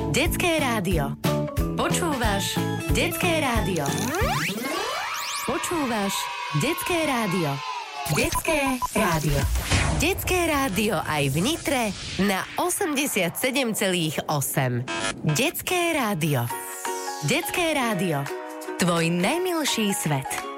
Detské rádio. Počúvaš Detské rádio. Počúvaš Detské rádio. Detské rádio. Detské rádio aj v Nitre na 87,8. Detské rádio. Detské rádio. Tvoj najmilší svet.